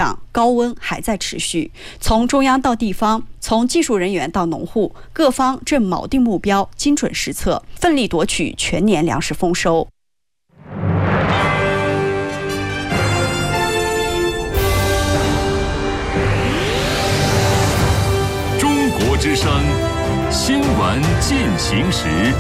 上，高温还在持续。从中央到地方，从技术人员到农户，各方正锚定目标，精准施策，奋力夺取全年粮食丰收。 中国之声新闻进行时。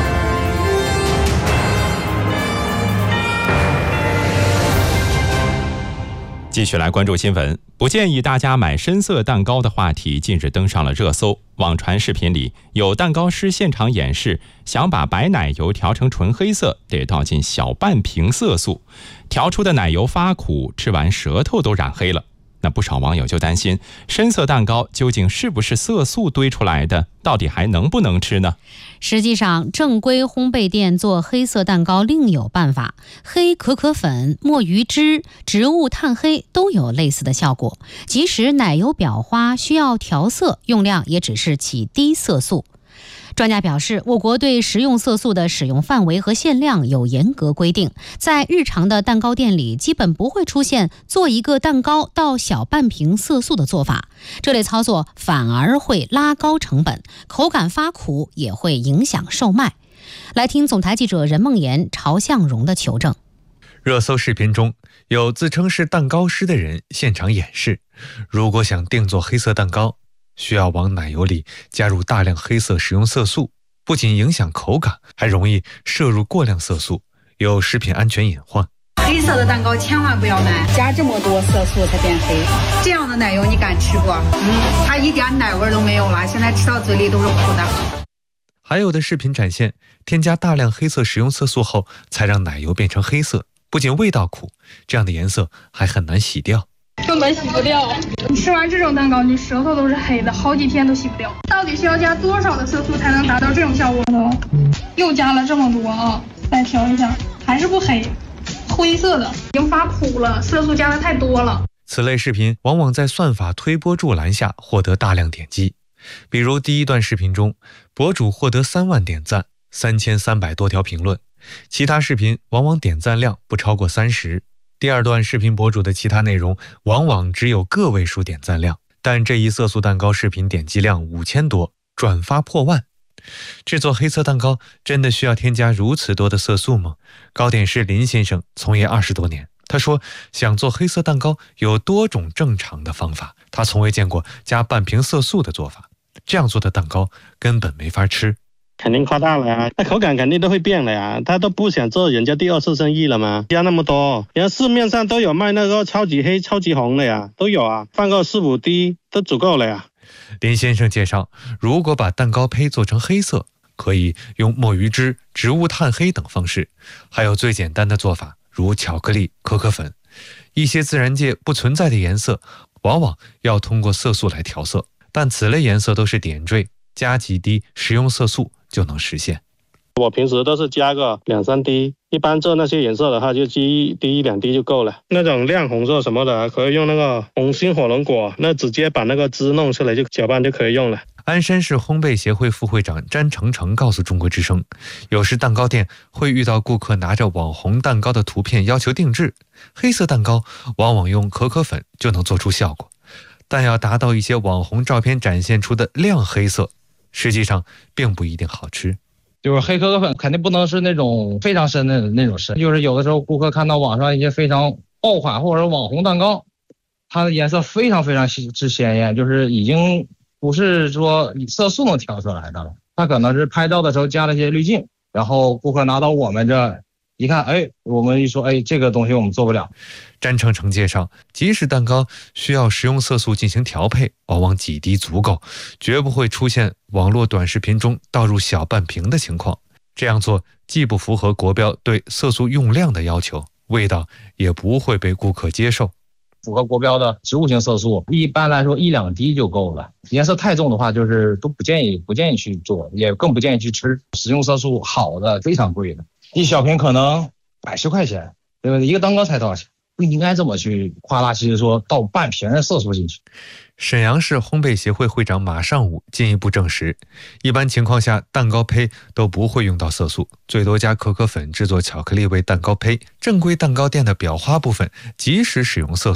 继续来关注新闻。不建议大家买深色蛋糕的话题近日登上了热搜。网传视频里有蛋糕师现场演示，想把白奶油调成纯黑色，得倒进小半瓶色素，调出的奶油发苦，吃完舌头都染黑了。那不少网友就担心，深色蛋糕究竟是不是色素堆出来的，到底还能不能吃呢？ 实际上，正规烘焙店做黑色蛋糕另有办法，黑可可粉、墨鱼汁、植物炭黑都有类似的效果。即使奶油裱花需要调色，用量也只是起低色素。专家表示，我国对食用色素的使用范围和限量有严格规定，在日常的蛋糕店里基本不会出现做一个蛋糕倒小半瓶色素的做法，这类操作反而会拉高成本，口感发苦，也会影响售卖。来听总台记者任梦妍、曹向荣的求证。 热搜视频中有自称是蛋糕师的人现场演示，如果想定做黑色蛋糕，需要往奶油里加入大量黑色食用色素，不仅影响口感，还容易摄入过量色素，有食品安全隐患。 黑色的蛋糕千万不要买，加这么多色素才变黑。这样的奶油你敢吃不？它一点奶味都没有了，现在吃到嘴里都是苦的。 还有的视频展现，添加大量黑色食用色素后，才让奶油变成黑色，不仅味道苦，这样的颜色还很难洗掉。 根本洗不掉，你吃完这种蛋糕，你舌头都是黑的，好几天都洗不掉。到底需要加多少的色素才能达到这种效果呢？又加了这么多啊！再调一下，还是不黑，灰色的，已经发苦了，色素加的太多了。 此类视频往往在算法推波助澜下获得大量点击，比如第一段视频中，博主获得3万点赞，3300多条评论，其他视频往往点赞量不超过30。第二段视频博主的其他内容往往只有个位数点赞量，但这一色素蛋糕视频点击量5000多，转发破万。制作黑色蛋糕真的需要添加如此多的色素吗？糕点师林先生从业20多年，他说想做黑色蛋糕有多种正常的方法，他从未见过加半瓶色素的做法，这样做的蛋糕根本没法吃。 肯定夸大了呀，那口感肯定都会变了呀，他都不想做人家第二次生意了吗？加那么多，人家市面上都有卖那个超级黑、超级红的呀，都有啊，放个4、5滴都足够了呀。 林先生介绍，如果把蛋糕胚做成黑色，可以用墨鱼汁、植物炭黑等方式，还有最简单的做法，如巧克力、可可粉，一些自然界不存在的颜色，往往要通过色素来调色，但此类颜色都是点缀，加几滴食用色素就能实现。 我平时都是加个2、3滴，一般做那些颜色的话就1滴、2滴就够了。那种亮红色什么的可以用那个红心火龙果，那直接把那个汁弄出来就搅拌就可以用了。 鞍山市烘焙协会副会长詹成成告诉中国之声，有时蛋糕店会遇到顾客拿着网红蛋糕的图片要求定制，黑色蛋糕往往用可可粉就能做出效果，但要达到一些网红照片展现出的亮黑色，实际上并不一定好吃。 就是黑可可粉肯定不能是那种非常深的那种深，就是有的时候顾客看到网上一些非常爆款或者网红蛋糕，它的颜色非常之鲜艳，就是已经不是说色素能调出来的了，它可能是拍照的时候加了一些滤镜，然后顾客拿到我们这一看，我们一说，这个东西我们做不了。 詹成成介绍，即使蛋糕需要食用色素进行调配，往往几滴足够，绝不会出现网络短视频中倒入小半瓶的情况。这样做既不符合国标对色素用量的要求，味道也不会被顾客接受。 符合国标的植物性色素，一般来说1、2滴就够了。颜色太重的话，就是都不建议去做，也更不建议去吃。食用色素好的非常贵的，一小瓶可能110块钱，对不对？一个蛋糕才多少钱？不应该这么去夸大其实说倒半瓶的色素进去。 沈阳市烘焙协会会长马尚武进一步证实，一般情况下蛋糕胚都不会用到色素，最多加可可粉制作巧克力味蛋糕胚。正规蛋糕店的裱花部分即使使用色素，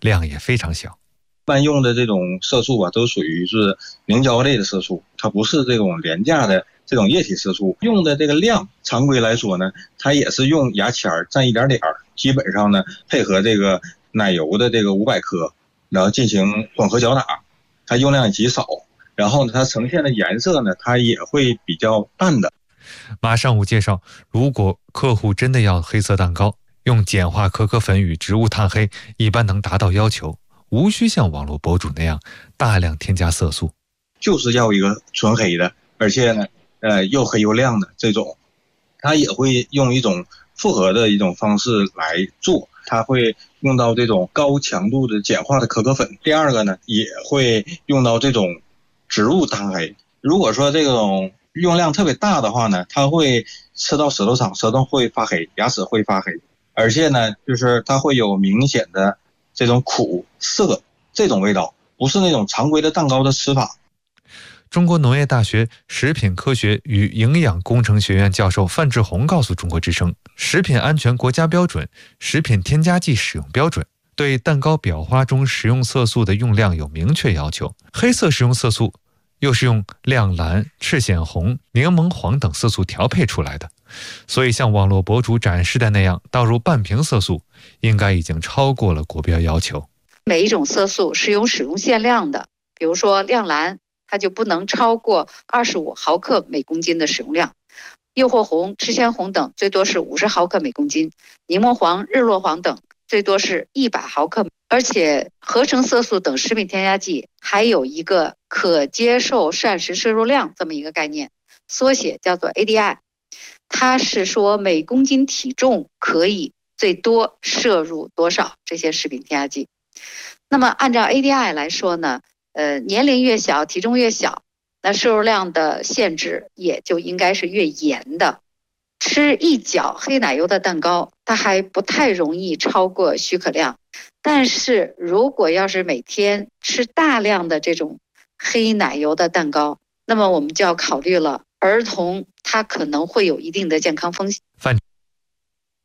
量也非常小。 一般用的这种色素都属于是凝胶类的色素，它不是这种廉价的这种液体色素。用的这个量，常规来说呢，它也是用牙签蘸一点点，基本上呢配合这个奶油的这个500克，然后进行混合搅打，它用量极少。然后呢，它呈现的颜色呢，它也会比较淡的。 马上武介绍，如果客户真的要黑色蛋糕，用碱化可可粉与植物炭黑一般能达到要求，无需像网络博主那样大量添加色素， 就是要一个纯黑的，而且呢，又黑又亮的这种。它也会用一种复合的一种方式来做，它会用到这种高强度的碱化的可可粉。第二个呢，也会用到这种植物炭黑。如果说这种用量特别大的话呢，它会吃到舌头上，舌头会发黑，牙齿会发黑，而且呢，就是它会有明显的这种苦涩这种味道，不是那种常规的蛋糕的吃法。 中国农业大学食品科学与营养工程学院教授范志红告诉中国之声，食品安全国家标准、食品添加剂使用标准对蛋糕裱花中食用色素的用量有明确要求。黑色食用色素又是用亮蓝、赤藓红、柠檬黄等色素调配出来的，所以像网络博主展示的那样倒入半瓶色素，应该已经超过了国标要求。 每一种色素是有使用限量的，比如说亮蓝，它就不能超过25毫克每公斤的使用量，诱惑红、赤藓红等最多是50毫克每公斤，柠檬黄、日落黄等最多是100毫克。而且合成色素等食品添加剂还有一个可接受膳食摄入量这么一个概念，缩写叫做 ADI， 它是说每公斤体重可以最多摄入多少这些食品添加剂。那么按照 ADI 来说呢，年龄越小，体重越小，那摄入量的限制也就应该是越严的。吃一角黑奶油的蛋糕，它还不太容易超过许可量。但是如果要是每天吃大量的这种黑奶油的蛋糕，那么我们就要考虑了，儿童他可能会有一定的健康风险。